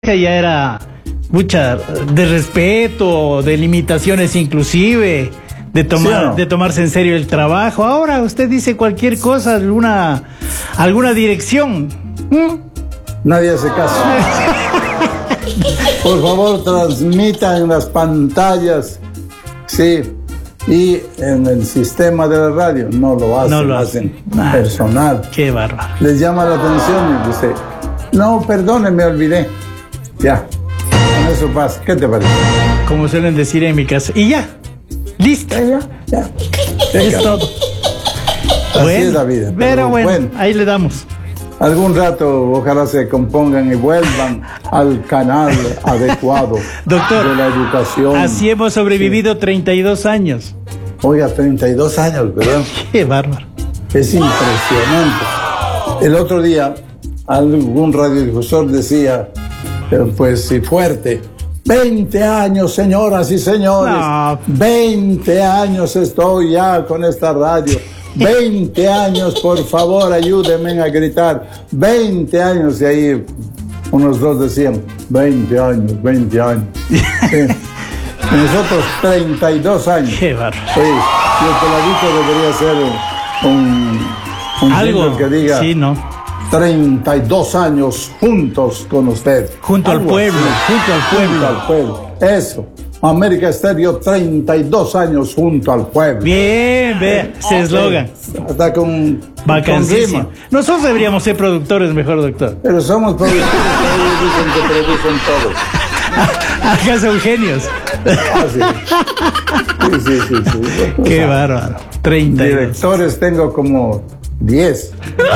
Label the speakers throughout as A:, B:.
A: ya era mucha de respeto, de limitaciones inclusive, de tomarse en serio el trabajo. Ahora usted dice cualquier cosa, alguna dirección.
B: Nadie hace caso. Por favor, transmitan en las pantallas. Sí. Y en el sistema de la radio no lo hacen,
A: No lo
B: hacen
A: Ah,
B: personal.
A: Qué bárbaro.
B: Les llama la atención y dice, no, perdone, me olvidé. Ya, con eso pasa. ¿Qué te parece?
A: Como suelen decir en mi casa. Y ya, listo.
B: Ya.
A: Es todo.
B: Así es la vida.
A: Pero bueno, ahí le damos.
B: Algún rato ojalá se compongan y vuelvan al canal adecuado
A: Doctor,
B: de la educación.
A: Así hemos sobrevivido 32 años.
B: Oiga, 32 años, ¿verdad?
A: Qué bárbaro.
B: Es impresionante. El otro día algún radiodifusor decía, pues sí, fuerte, 20 años, señoras y señores,
A: No.
B: 20 años estoy ya con esta radio. 20 años, por favor, ayúdenme a gritar. 20 años, y ahí unos dos decían, 20 años, 20 años. Sí. Y nosotros 32 años.
A: Qué bárbaro.
B: Sí, y el peladito debería ser un
A: Algo
B: que diga,
A: sí, ¿no?
B: 32 años juntos con usted.
A: Junto al pueblo, junto al pueblo.
B: Junto al pueblo. Eso. América Estéreo, 32 años junto al pueblo.
A: Bien, ve, ese eslogan.
B: Hasta con
A: Vacancísimo.
B: rima.
A: Nosotros deberíamos ser productores mejor, doctor.
B: Pero somos productores, ellos dicen que producen todo.
A: Acá son genios.
B: Ah, sí.
A: Qué bárbaro. 32.
B: Directores tengo como 10.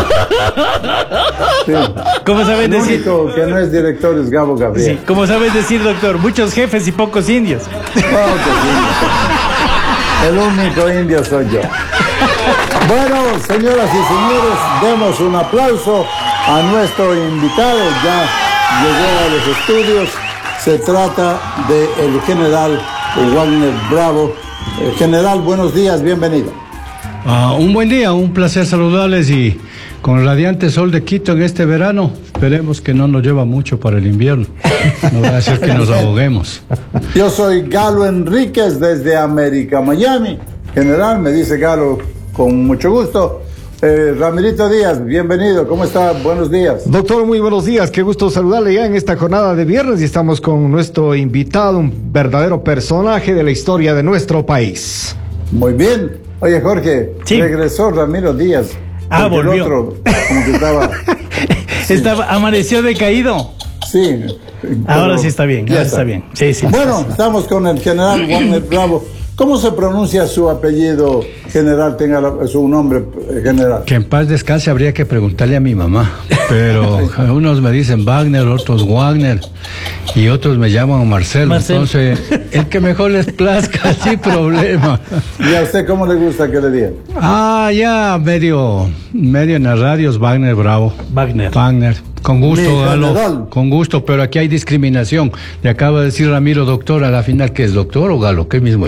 B: Sí.
A: ¿Cómo saben
B: El
A: decir?
B: único que no es director es Gabo Gabriel.
A: Sí, como sabes decir, doctor, muchos jefes y pocos indios.
B: Oh, que sí. El único indio soy yo. Bueno, señoras y señores, demos un aplauso a nuestro invitado. Ya llegó a los estudios. Se trata del general Wagner Bravo. General, buenos días, bienvenido.
C: Un buen día, un placer saludarles y con el radiante sol de Quito en este verano, esperemos que no nos lleva mucho para el invierno. No va a ser que nos ahoguemos.
B: Yo soy Galo Enríquez desde América, Miami. General, me dice Galo con mucho gusto. Ramirito Díaz, bienvenido, ¿cómo está? Buenos días.
D: Doctor, muy buenos días, qué gusto saludarle ya en esta jornada de viernes y estamos con nuestro invitado, un verdadero personaje de la historia de nuestro país.
B: Muy bien. Oye, Jorge,
A: Sí.
B: Regresó Ramiro Díaz. Porque
A: volvió.
B: El otro, como que estaba...
A: Amaneció decaído.
B: Sí.
A: Ahora
B: pero
A: sí está bien,
B: ya
A: ahora está bien. Sí.
B: Bueno, estamos con el general Wagner Bravo. ¿Cómo se pronuncia su apellido, general? Tenga su nombre, general.
C: Que en paz descanse habría que preguntarle a mi mamá, pero unos me dicen Wagner, otros Wagner y otros me llaman Marcelo. Entonces, el que mejor les plazca, sin problema.
B: ¿Y a usted cómo le gusta que le digan?
C: Ya medio en las radios, Wagner Bravo.
A: Wagner.
C: Con gusto,
B: Mi
C: Galo,
B: general.
C: con gusto, pero aquí hay discriminación. Le acaba de decir Ramiro, doctor, a la final, ¿qué es doctor o Galo? ¿Qué mismo es?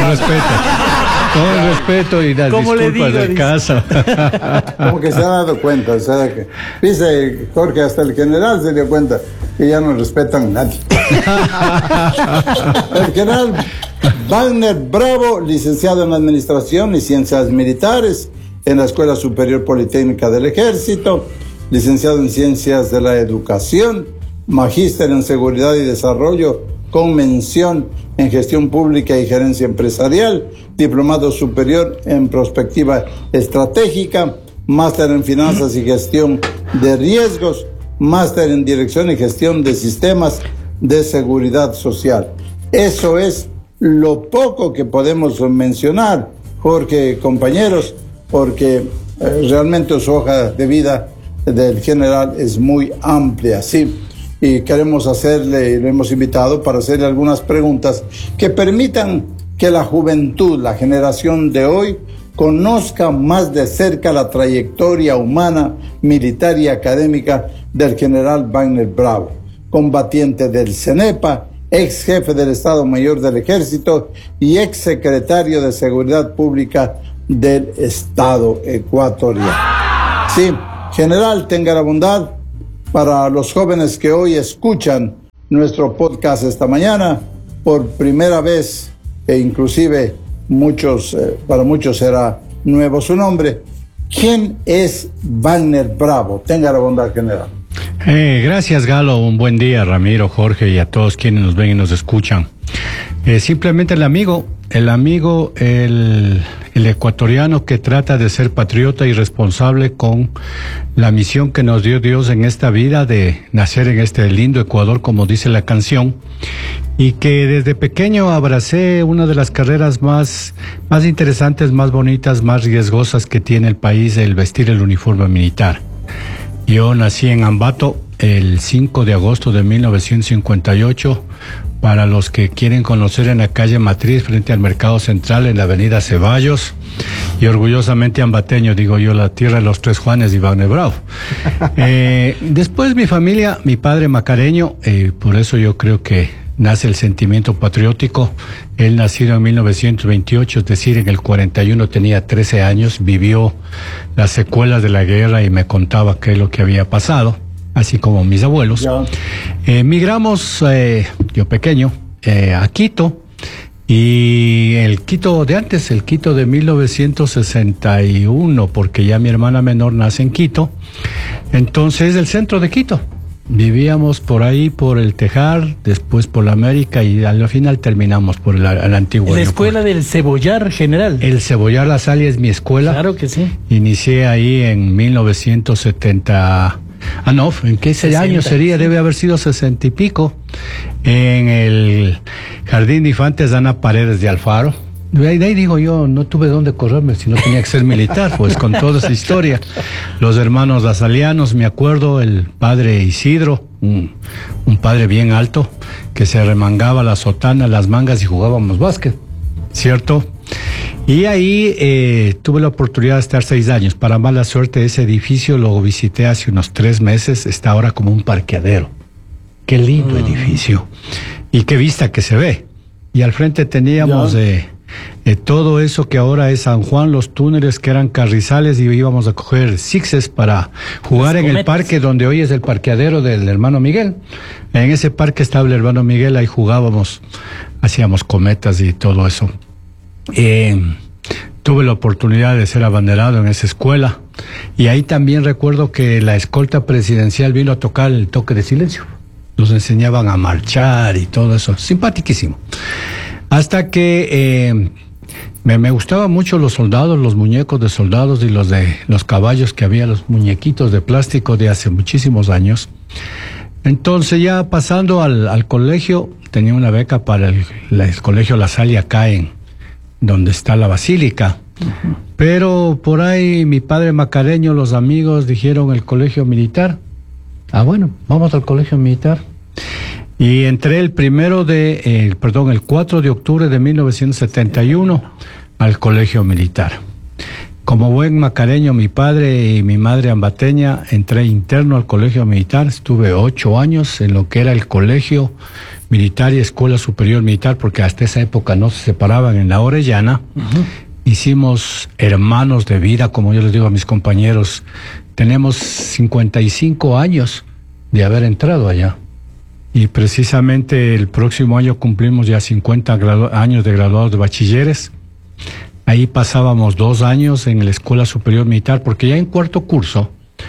C: Con respeto y las
A: ¿Cómo le
C: disculpas
A: digo?
C: del
A: Dice.
C: caso.
B: Como que se ha dado cuenta, o sea que dice Jorge, hasta el general se dio cuenta que ya no respetan a nadie. El general Wagner Bravo, licenciado en Administración y Ciencias Militares en la Escuela Superior Politécnica del Ejército, licenciado en Ciencias de la Educación, magíster en Seguridad y Desarrollo con mención en Gestión Pública y Gerencia Empresarial, diplomado superior en Prospectiva Estratégica, máster en Finanzas y Gestión de Riesgos, máster en Dirección y Gestión de Sistemas de Seguridad Social. Eso es lo poco que podemos mencionar, Jorge, compañeros, porque realmente su hoja de vida del general es muy amplia, sí. Y queremos hacerle, lo hemos invitado para hacerle algunas preguntas que permitan que la juventud, la generación de hoy, conozca más de cerca la trayectoria humana, militar y académica del general Wagner Bravo, combatiente del CENEPA, ex jefe del Estado Mayor del Ejército y ex secretario de Seguridad Pública del Estado ecuatoriano. Sí, general, tenga la bondad para los jóvenes que hoy escuchan nuestro podcast esta mañana. Por primera vez, e inclusive para muchos será nuevo su nombre. ¿Quién es Wagner Bravo? Tenga la bondad, general.
C: Gracias, Galo. Un buen día, Ramiro, Jorge y a todos quienes nos ven y nos escuchan. Simplemente el ecuatoriano que trata de ser patriota y responsable con la misión que nos dio Dios en esta vida de nacer en este lindo Ecuador, como dice la canción, y que desde pequeño abracé una de las carreras más interesantes, más bonitas, más riesgosas que tiene el país, el vestir el uniforme militar. Yo nací en Ambato el 5 de agosto de 1958. Para los que quieren conocer, en la calle Matriz, frente al Mercado Central, en la avenida Ceballos, y orgullosamente ambateño, digo yo, la tierra de los Tres Juanes y Wagner Bravo. Después mi familia, mi padre macareño, por eso yo creo que nace el sentimiento patriótico. Él nacido en 1928, es decir, en el 41 tenía 13 años, vivió las secuelas de la guerra y me contaba qué es lo que había pasado, así como mis abuelos. Migramos, yo pequeño, a Quito, y el Quito de antes, el Quito de 1961, porque ya mi hermana menor nace en Quito, entonces el centro de Quito. Vivíamos por ahí, por el Tejar, después por la América, y al final terminamos por el antiguo.
A: La escuela del Cebollar, general.
C: El Cebollar La Salle es mi escuela.
A: Claro que sí.
C: Inicié ahí en 1970. ¿En qué 60, año sería? Sí. Debe haber sido 60 y pico. En el Jardín de Infantes Ana Paredes de Alfaro. De ahí digo yo, no tuve dónde correrme si no tenía que ser militar, pues con toda esa historia. Los hermanos lasalianos, me acuerdo, el padre Isidro, un padre bien alto, que se remangaba la sotana, las mangas y jugábamos básquet, ¿cierto? Y ahí tuve la oportunidad de estar 6 años. Para mala suerte, ese edificio lo visité hace unos 3 meses, está ahora como un parqueadero. Qué lindo edificio. Y qué vista que se ve. Y al frente teníamos todo eso que ahora es San Juan, los túneles que eran carrizales, y íbamos a coger sixes para jugar en el parque donde hoy es el parqueadero del hermano Miguel. En ese parque estaba el hermano Miguel, ahí jugábamos, hacíamos cometas y todo eso. Tuve la oportunidad de ser abanderado en esa escuela, y ahí también recuerdo que la escolta presidencial vino a tocar el toque de silencio. Nos enseñaban a marchar y todo eso, simpaticísimo. Hasta que me gustaban mucho los soldados, los muñecos de soldados y los caballos que había, los muñequitos de plástico de hace muchísimos años. Entonces, ya pasando al colegio, tenía una beca para el colegio La Salle acá donde está la basílica. Uh-huh. Pero por ahí mi padre macareño, los amigos dijeron el colegio militar. Bueno, vamos al colegio militar. Y entré el 4 de octubre de 1971 al colegio militar. Como buen macareño, mi padre y mi madre ambateña, entré interno al colegio militar. Estuve 8 años en lo que era el colegio militar y escuela superior militar, porque hasta esa época no se separaban en la Orellana. Uh-huh. Hicimos hermanos de vida, como yo les digo a mis compañeros. Tenemos 55 años de haber entrado allá. Y precisamente el próximo año cumplimos ya 50 años de graduados de bachilleres. Ahí pasábamos 2 años en la Escuela Superior Militar, porque ya en 4º curso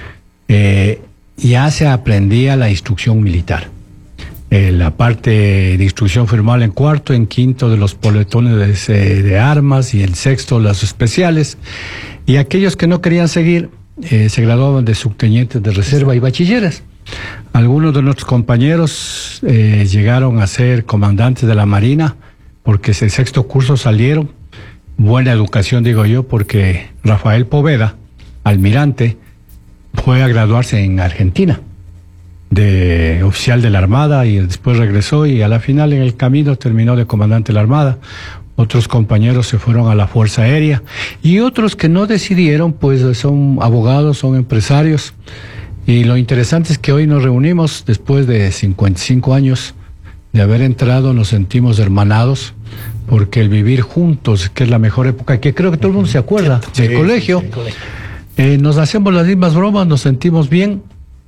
C: ya se aprendía la instrucción militar. La parte de instrucción formal en 4º, en 5º de los peletones de armas, y en 6º las especiales. Y aquellos que no querían seguir se graduaban de subtenientes de reserva y bachilleres. Algunos de nuestros compañeros llegaron a ser comandantes de la Marina, porque ese 6º curso salieron. Buena educación, digo yo, porque Rafael Poveda, almirante, fue a graduarse en Argentina de oficial de la Armada, y después regresó, y a la final en el camino terminó de comandante de la Armada. Otros compañeros se fueron a la Fuerza Aérea, y otros que no decidieron, pues son abogados, son empresarios. Y lo interesante es que hoy nos reunimos después de 55 años de haber entrado, nos sentimos hermanados, porque el vivir juntos, que es la mejor época, que creo que todo el mundo se acuerda del colegio, nos hacemos las mismas bromas, nos sentimos bien,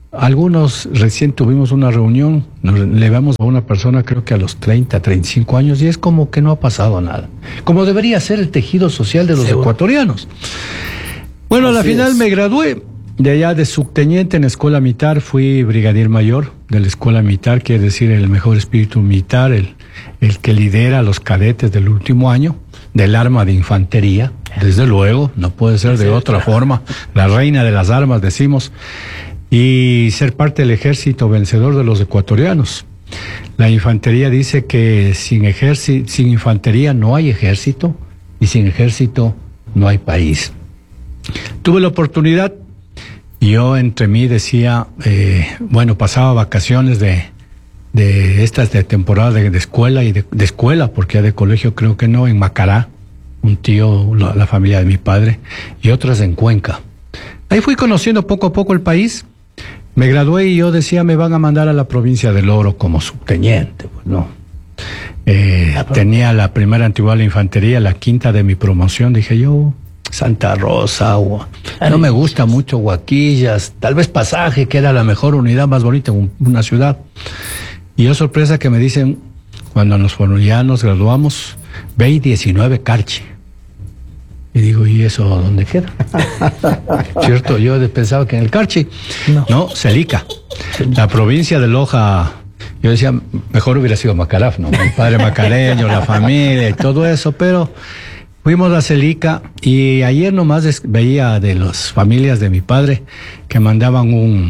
C: algunos recién tuvimos una reunión, le vemos a una persona creo que a los 30, 35 años y es como que no ha pasado nada. Como debería ser el tejido social de los ecuatorianos. Bueno, a la final me gradué de allá de subteniente en la escuela militar, fui brigadier mayor de la escuela militar, quiere decir el mejor espíritu militar, el que lidera a los cadetes del último año, del arma de infantería, desde luego, no puede ser de otra forma, la reina de las armas decimos, y ser parte del ejército vencedor de los ecuatorianos. La infantería dice que sin infantería no hay ejército y sin ejército no hay país. Tuve la oportunidad, yo entre mí decía, pasaba vacaciones de estas de temporada de escuela y de escuela, porque ya de colegio creo que no, en Macará, un tío, la familia de mi padre, y otras en Cuenca. Ahí fui conociendo poco a poco el país. Me gradué y yo decía, me van a mandar a la provincia del Oro como subteniente. Pues no. Tenía la primera antigua infantería, la quinta de mi promoción. Dije yo, Santa Rosa, no me gusta mucho Huaquillas, tal vez Pasaje, que era la mejor unidad más bonita en una ciudad. Y yo sorpresa que me dicen, cuando ya nos graduamos, ve 19 Carchi. Y digo, ¿y eso dónde queda? ¿Cierto? Yo pensaba que en el Carchi. No, Celica. La provincia de Loja. Yo decía, mejor hubiera sido Macaraf, ¿no? Mi padre macareño, la familia y todo eso, pero fuimos a Celica y ayer nomás veía de las familias de mi padre que mandaban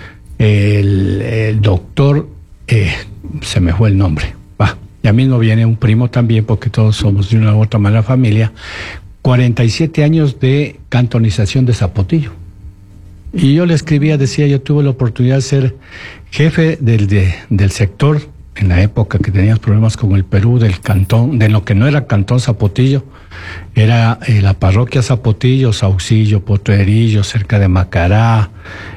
C: el doctor, se me fue el nombre. Ya mismo viene un primo también, porque todos somos de una u otra manera familia. 47 años de cantonización de Zapotillo. Y yo le escribía, decía, yo tuve la oportunidad de ser jefe del sector, en la época que teníamos problemas con el Perú, del cantón, de lo que no era Cantón Zapotillo, era la parroquia Zapotillo, Saucillo, Potrerillo, cerca de Macará,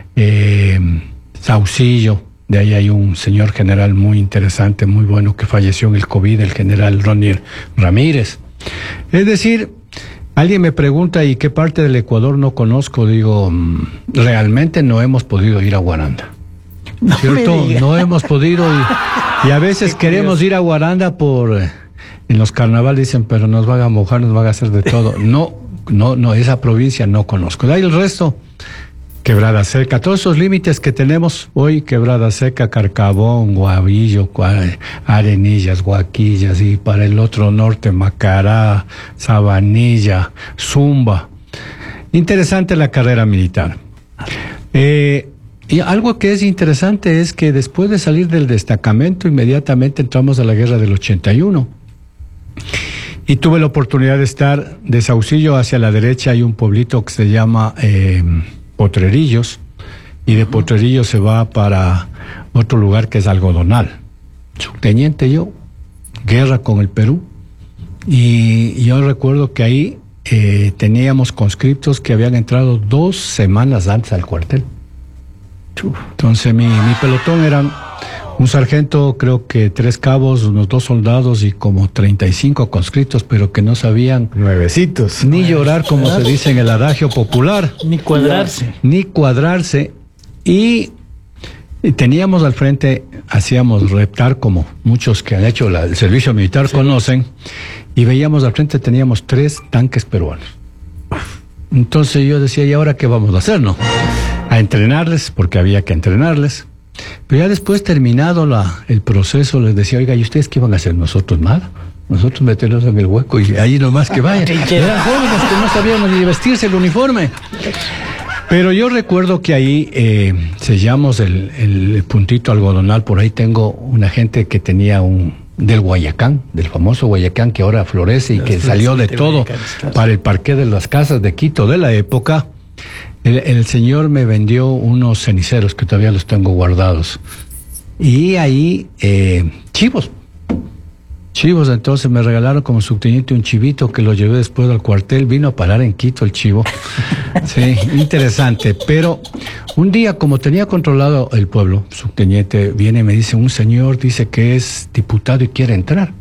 C: Saucillo. De ahí hay un señor general muy interesante, muy bueno, que falleció en el COVID, el general Ronnie Ramírez. Es decir, alguien me pregunta, ¿y qué parte del Ecuador no conozco? Digo, realmente no hemos podido ir a Guaranda. ¿Cierto? No hemos podido y a veces queremos ir a Guaranda en los carnavales dicen, pero nos van a mojar, nos van a hacer de todo. No, esa provincia no conozco. De ahí el resto, Quebrada Seca, todos esos límites que tenemos hoy, Quebrada Seca, Carcabón, Guavillo, Arenillas, Huaquillas, y para el otro norte, Macará, Sabanilla, Zumba. Interesante la carrera militar. Y algo que es interesante es que después de salir del destacamento, inmediatamente entramos a la guerra del 81. Y tuve la oportunidad de estar de Saucillo hacia la derecha, hay un pueblito que se llama Potrerillos, y de Potrerillos se va para otro lugar que es Algodonal. Subteniente yo, guerra con el Perú, y yo recuerdo que ahí teníamos conscriptos que habían entrado 2 semanas antes al cuartel. Entonces mi pelotón eran un sargento, creo que 3 cabos, unos 2 soldados y como 35 conscriptos, pero que no sabían
D: nuevecitos,
C: ni llorar, como se dice en el adagio popular,
A: ni cuadrarse. Y teníamos al frente, hacíamos reptar, como muchos que han hecho el servicio militar conocen, y veíamos al frente, teníamos 3 tanques peruanos. Entonces yo decía, ¿y ahora qué vamos a hacer, no? A entrenarles, porque había que entrenarles. Pero ya después, terminado el proceso, les decía, oiga, ¿y ustedes qué van a hacer? Nosotros nada. Nosotros meternos en el hueco y ahí nomás que vayan. Eran jóvenes que no sabíamos ni vestirse el uniforme. Pero yo recuerdo que ahí sellamos el puntito algodonal. Por ahí tengo una gente que tenía del Guayacán, del famoso Guayacán, que ahora florece y que salió de todo para el parqué de las casas de Quito de la época. El señor me vendió unos ceniceros que todavía los tengo guardados. Y ahí, chivos, entonces me regalaron como subteniente un chivito que lo llevé después al cuartel, vino a parar en Quito el chivo. Sí, interesante. Pero un día, como tenía controlado el pueblo, subteniente viene y me dice, un señor dice que es diputado y quiere entrar.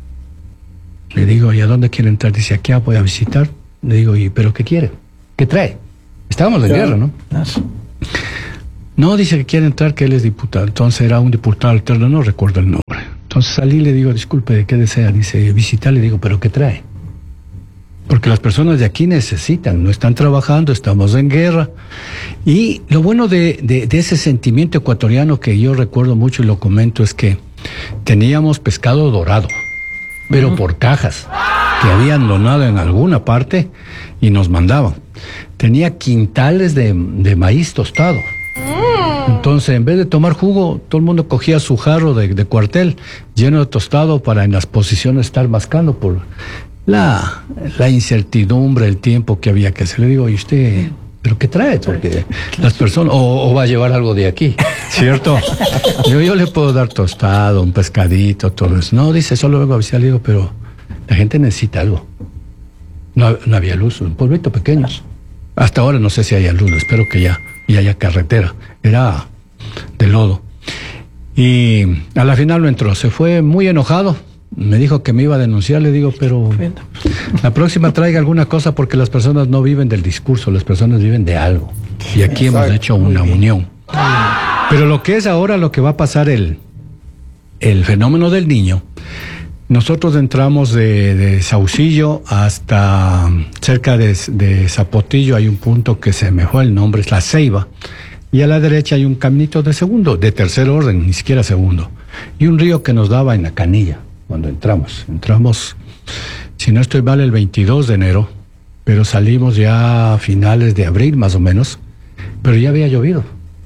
A: Le digo, ¿y a dónde quiere entrar? Dice, aquí voy a visitar. Le digo, ¿y pero qué quiere? ¿Qué trae? Estábamos en guerra, ¿no?
C: No, dice que quiere entrar, que él es diputado. Entonces era un diputado alterno, no recuerdo el nombre. Entonces salí y le digo, disculpe, ¿de qué desea? Dice, visitar. Le digo, ¿pero qué trae? Porque las personas de aquí necesitan, no están trabajando, estamos en guerra. Y lo bueno de ese sentimiento ecuatoriano que yo recuerdo mucho y lo comento es que teníamos pescado dorado, pero por cajas, que habían donado en alguna parte y nos mandaban. Tenía quintales de maíz tostado. Entonces, en vez de tomar jugo, todo el mundo cogía su jarro de cuartel lleno de tostado para en las posiciones estar mascando por la incertidumbre, el tiempo que había que hacer. Le digo, ¿y usted, pero qué trae? Porque las personas, o va a llevar algo de aquí, ¿cierto? Yo le puedo dar tostado, un pescadito, todo eso. No, dice, solo vengo a visitar. Le digo, pero la gente necesita algo. No había luz, un pueblito pequeño. Hasta ahora no sé si haya luz, espero que ya haya carretera. Era de lodo. Y a la final no entró, se fue muy enojado. Me dijo que me iba a denunciar. Le digo, pero la próxima traiga alguna cosa, porque las personas no viven del discurso, las personas viven de algo. Y aquí hemos hecho una unión. Pero lo que es ahora, lo que va a pasar el fenómeno del Niño, nosotros entramos de Saucillo hasta cerca de Zapotillo. Hay un punto que se me fue el nombre, es La Ceiba. Y a la derecha hay un caminito de tercer orden, ni siquiera segundo. Y un río que nos daba en la Canilla cuando entramos. Entramos, si no estoy mal, el 22 de enero, pero salimos ya a finales de abril más o menos, pero ya había llovido.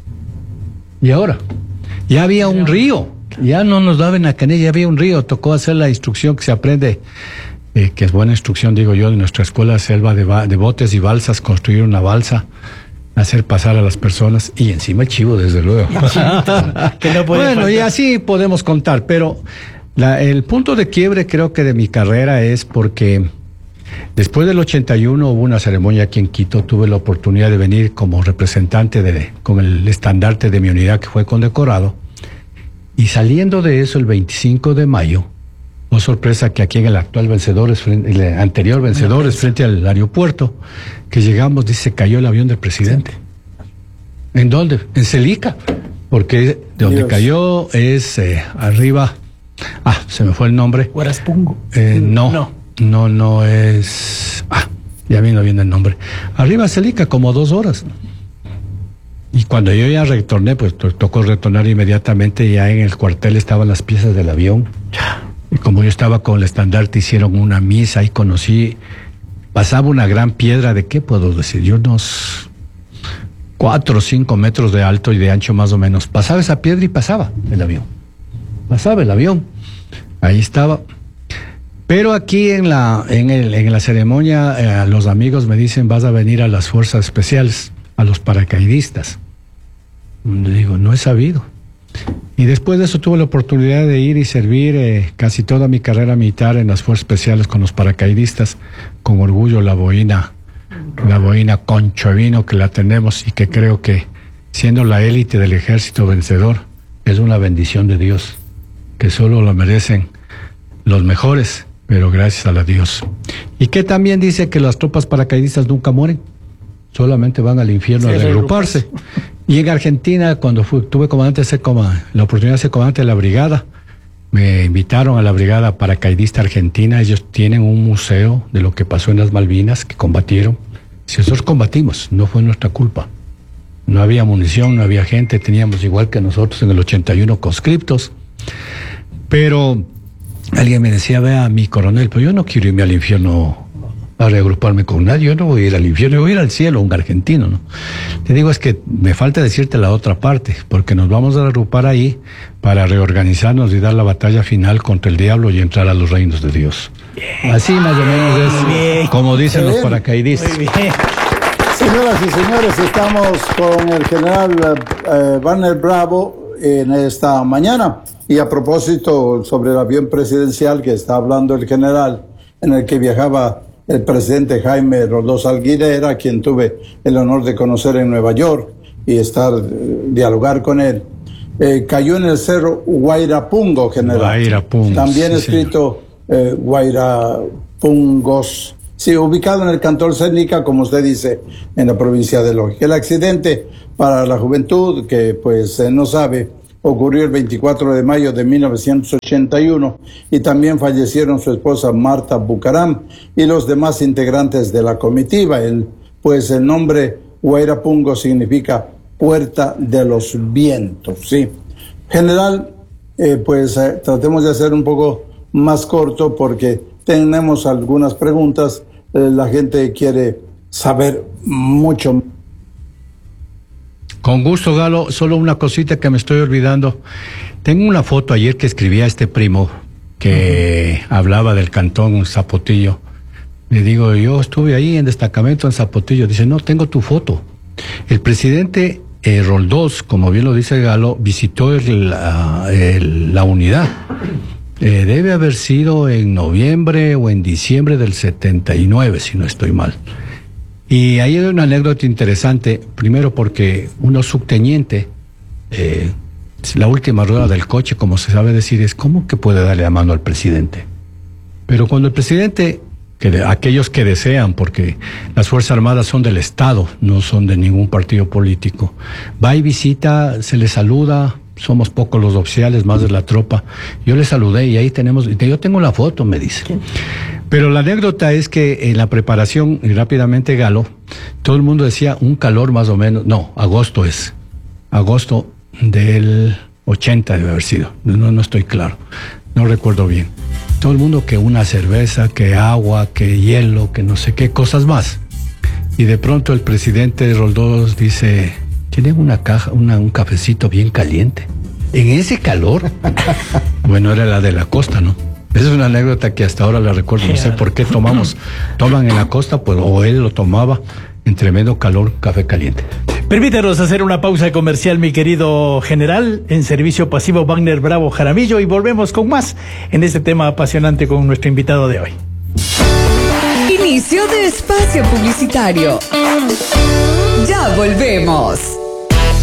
C: Y ahora, ya había un río. Ya no nos daba en la Canilla, ya había un río. Tocó hacer la instrucción que se aprende, que es buena instrucción, digo yo, de nuestra escuela selva de botes y balsas, construir una balsa, hacer pasar a las personas, y encima el chivo, desde luego.
A: Que no puede
C: bueno,
A: faltar.
C: y así podemos contar, pero el punto de quiebre creo que de mi carrera es porque después del 81 hubo una ceremonia aquí en Quito. Tuve la oportunidad de venir como representante con el estandarte de mi unidad, que fue condecorado. Y saliendo de eso, el 25 de mayo, oh sorpresa, que aquí en el actual Vencedores, el anterior Vencedores, frente al aeropuerto, que llegamos, dice, cayó el avión del presidente. Sí. ¿En dónde? En Celica, porque de donde cayó es arriba, se me fue el nombre.
A: Huaraspungo.
C: No es, ya vino bien el nombre. Arriba Celica, como 2 horas. Y cuando yo ya retorné, pues tocó retornar inmediatamente. Ya en el cuartel estaban las piezas del avión. Y como yo estaba con el estandarte, hicieron una misa y conocí, pasaba una gran piedra de, ¿qué puedo decir? Yo unos 4 o 5 metros de alto y de ancho más o menos. Pasaba esa piedra y pasaba el avión. Pasaba el avión. Ahí estaba. Pero aquí en la ceremonia, los amigos me dicen, vas a venir a las fuerzas especiales, a los paracaidistas. Le digo, no he sabido. Y después de eso tuve la oportunidad de ir y servir casi toda mi carrera militar en las fuerzas especiales con los paracaidistas. Con orgullo la boina Concho Vino, que la tenemos, y que creo que, siendo la élite del ejército vencedor, es una bendición de Dios, que solo lo merecen los mejores, pero gracias a la Dios. Y que también dice que las tropas paracaidistas nunca mueren, solamente van al infierno a reagruparse. Y en Argentina, cuando tuve la oportunidad de ser comandante de la brigada, me invitaron a la brigada paracaidista argentina. Ellos tienen un museo de lo que pasó en las Malvinas, que combatieron. Si nosotros combatimos, no fue nuestra culpa. No había munición, no había gente, teníamos igual que nosotros en el 81 conscriptos. Pero alguien me decía, vea, mi coronel, pero yo no quiero irme al infierno a reagruparme con nadie, yo no voy a ir al infierno, yo voy a ir al cielo, un argentino, ¿no? Te digo, es que me falta decirte la otra parte, porque nos vamos a reagrupar ahí para reorganizarnos y dar la batalla final contra el diablo y entrar a los reinos de Dios. Bien. Así más o menos es como dicen los paracaidistas.
A: Muy bien.
B: Señoras y señores, estamos con el general Wagner Bravo en esta mañana. Y a propósito, sobre el avión presidencial que está hablando el general, en el que viajaba el presidente Jaime Roldós Alguirera, quien tuve el honor de conocer en Nueva York y dialogar con él, cayó en el cerro Huayrapungo, general.
C: Huayrapungo,
B: también
C: sí,
B: escrito Huayrapungos, Sí, ubicado en el cantón Cenica, como usted dice, en la provincia de Loja. El accidente, para la juventud que pues no sabe, ocurrió el 24 de mayo de 1981 y también fallecieron su esposa Marta Bucaram y los demás integrantes de la comitiva. El nombre Huayrapungo significa puerta de los vientos, sí. General, tratemos de hacer un poco más corto porque tenemos algunas preguntas. La gente quiere saber mucho.
C: Con gusto, Galo. Solo una cosita que me estoy olvidando. Tengo una foto ayer que escribía este primo que hablaba del cantón Zapotillo. Le digo, yo estuve ahí en destacamento en Zapotillo. Dice, no, tengo tu foto. El presidente Roldós, como bien lo dice Galo, visitó la unidad. Debe haber sido en noviembre o en diciembre del 79, si no estoy mal. Y ahí hay una anécdota interesante, primero porque uno subteniente, la última rueda del coche, como se sabe decir, es ¿cómo que puede darle la mano al presidente? Pero cuando el presidente, aquellos que desean, porque las Fuerzas Armadas son del Estado, no son de ningún partido político, va y visita, se le saluda. Somos pocos los oficiales, más de la tropa. Yo le saludé y ahí yo tengo la foto, me dice. Pero la anécdota es que en la preparación, y rápidamente Galo, todo el mundo decía un calor más o menos, no, agosto del 80 debe haber sido, no estoy claro, no recuerdo bien. Todo el mundo que una cerveza, que agua, que hielo, que no sé qué, cosas más. Y de pronto el presidente Roldós dice, tienen una caja, un cafecito bien caliente. En ese calor. Bueno, era la de la costa, ¿no? Esa es una anécdota que hasta ahora la recuerdo. No sé por qué toman en la costa, pues, o él lo tomaba en tremendo calor, café caliente.
A: Permítanos hacer una pausa comercial, mi querido general, en servicio pasivo Wagner Bravo Jaramillo, y volvemos con más en este tema apasionante con nuestro invitado de hoy.
E: Inicio de espacio publicitario. Ya volvemos.